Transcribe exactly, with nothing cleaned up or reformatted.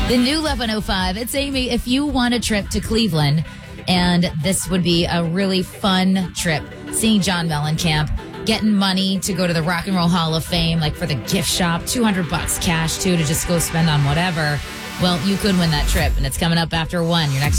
The new eleven oh five. It's Amy. If you want a trip to Cleveland, and this would be a really fun trip, seeing John Mellencamp, getting money to go to the Rock and Roll Hall of Fame, like for the gift shop, two hundred bucks cash too to just go spend on whatever. Well, you could win that trip, and it's coming up after one. Your next